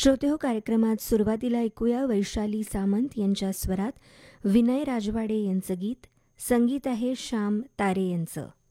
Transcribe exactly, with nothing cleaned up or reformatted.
श्रोतेहो कार्यक्रमात सुरुवातीला ऐकूया वैशाली सामंत यांच्या स्वरात विनय राजवाडे यांचं गीत. संगीत आहे श्याम तारे यांचं.